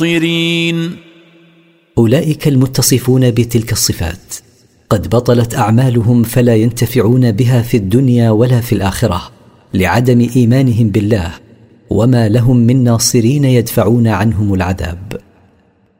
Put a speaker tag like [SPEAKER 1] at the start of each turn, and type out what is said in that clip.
[SPEAKER 1] الناصرين.
[SPEAKER 2] أولئك المتصفون بتلك الصفات قد بطلت أعمالهم فلا ينتفعون بها في الدنيا ولا في الآخرة لعدم إيمانهم بالله، وما لهم من ناصرين يدفعون عنهم العذاب.